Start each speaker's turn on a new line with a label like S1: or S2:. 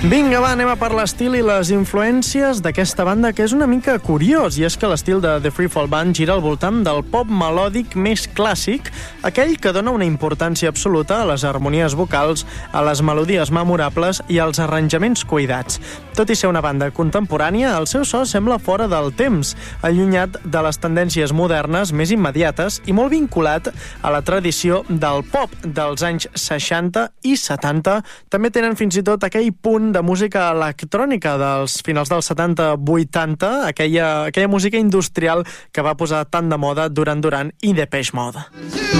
S1: Vinga, va, anem a per l'estil i les influències d'aquesta banda, que és una mica curiós, i és que l'estil de The Free Fall Band gira al voltant del pop melòdic més clàssic, aquell que dona una importància absoluta a les harmonies vocals, a les melodies memorables i als arranjaments cuidats. Tot i ser una banda contemporània, el seu so sembla fora del temps, allunyat de les tendències modernes més immediates i molt vinculat a la tradició del pop dels anys 60 i 70. També tenen fins i tot aquell punt de música electrònica dels finals dels 70-80, aquella música industrial que va posar tant de moda Duran Duran i Depeche Mode.